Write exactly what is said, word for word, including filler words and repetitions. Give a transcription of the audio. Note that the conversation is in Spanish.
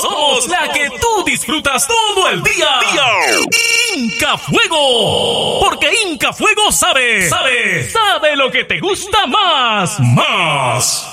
somos la que tú disfrutas todo el día. Inca Fuego. Porque Inca Fuego sabe, sabe, sabe lo que te gusta más. Más.